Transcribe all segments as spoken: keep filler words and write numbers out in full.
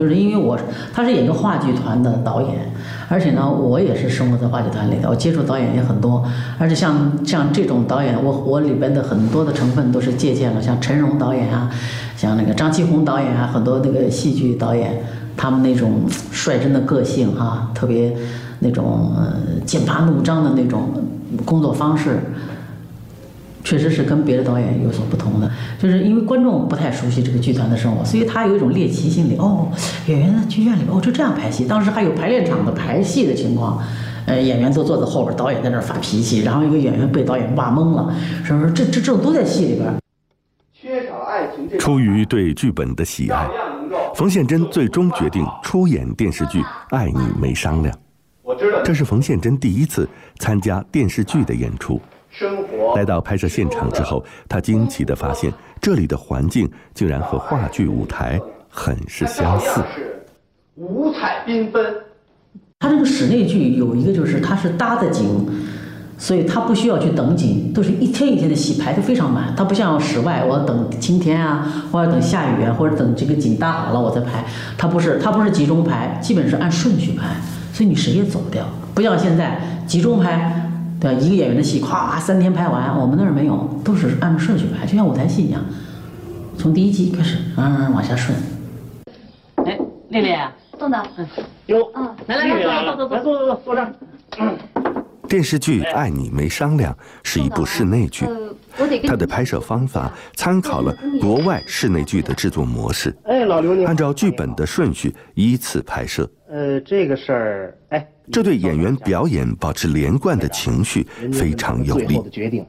就是因为我他是演个话剧团的导演，而且呢，我也是生活在话剧团里的，我接触导演也很多，而且像像这种导演，我我里边的很多的成分都是借鉴了，像陈荣导演啊，像那个张其宏导演啊，很多那个戏剧导演，他们那种率真的个性啊，特别那种呃剑拔弩张的那种工作方式。确实是跟别的导演有所不同的，就是因为观众不太熟悉这个剧团的生活，所以他有一种猎奇心理。哦，演员在剧院里，哦，就这样排戏。当时还有排练场的排戏的情况，呃，演员都坐在后边，导演在那儿发脾气，然后一个演员被导演挖懵了，说说这这这种都在戏里边。 缺少爱情。 出于对剧本的喜爱，冯宪珍最终决定出演电视剧《爱你没商量》。这是冯宪珍第一次参加电视剧的演出。来到拍摄现场之后，他惊奇地发现，这里的环境竟然和话剧舞台很是相似， 五彩缤纷。 他这个室内剧有一个就是它是搭的景，所以他不需要去等景，都是一天一天的戏排得非常满。它不像室外，我等晴天啊，或者等下雨啊，或者等这个景搭好了我再排。它不是，它不是集中排，基本是按顺序排，所以你谁也走不掉。不像现在集中排。对，一个演员的戏，咵三天拍完，我们那儿没有，都是按照顺序排，就像舞台戏一样，从第一集开始，嗯，往下顺。哎，丽丽， 宋导， 嗯，哟， 嗯， 来来来，坐坐坐， 来坐坐坐坐这儿。嗯。 电视剧《爱你没商量》是一部室内剧，它的拍摄方法参考了国外室内剧的制作模式。 哎，老刘，你按照剧本的顺序依次拍摄。 呃，这个事儿，哎。 这对演员表演保持连贯的情绪非常有利。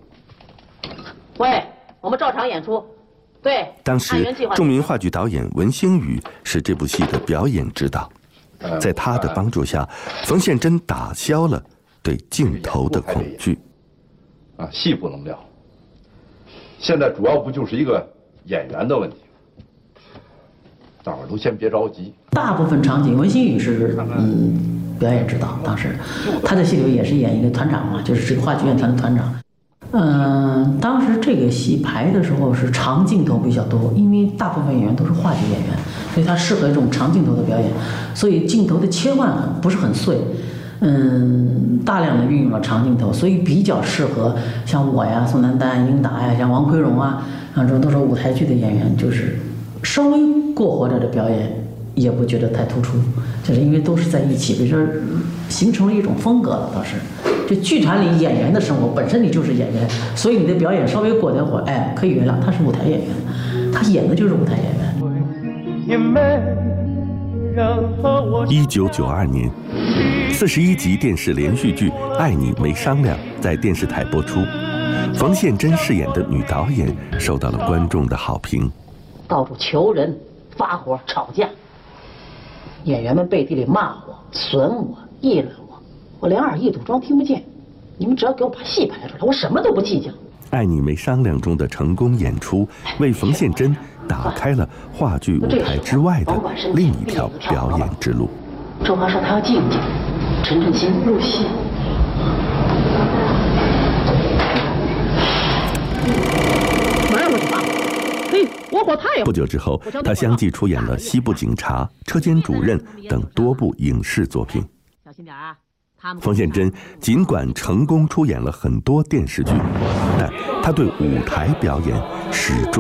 喂，我们照常演出。对。 当时，著名话剧导演文星宇是这部戏的表演指导，在他的帮助下，冯宪珍打消了对镜头的恐惧。 啊，戏不能撂。现在主要不就是一个演员的问题？大伙儿都先别着急。 大部分场景，文星宇是嗯。表演指导，当时他在戏里也是演一个团长嘛，就是这个话剧院团的团长。嗯，当时这个戏排的时候是长镜头比较多，因为大部分演员都是话剧演员，所以他适合这种长镜头的表演，所以镜头的切换不是很碎，嗯，大量的运用了长镜头，所以比较适合像我呀、宋丹丹、英达呀、像王奎荣啊，啊，这都是舞台剧的演员，就是稍微过火者的表演。也不觉得太突出，就是因为都是在一起，比如说形成了一种风格了。倒是，这剧团里演员的生活本身你就是演员，所以你的表演稍微过点火，哎，可以原谅，他是舞台演员，他演的就是舞台演员。一九九二年，四十一集电视连续剧《爱你没商量》在电视台播出，冯宪珍饰演的女导演受到了观众的好评。 到处求人、发火、吵架。演员们背地里骂我、损我、议论我，我连二一赌装听不见。你们只要给我把戏排出来，我什么都不计较。《 爱你没商量》中的成功演出，为冯宪珍打开了话剧舞台之外的另一条表演之路。 周华说他要静静，沉沉心入戏。马上过去发火。嘿，我火他也。 不久之后，他相继出演了《西部警察》《车间主任》等多部影视作品。 小心点啊！他们。 冯宪珍尽管成功出演了很多电视剧，但他对舞台表演始终。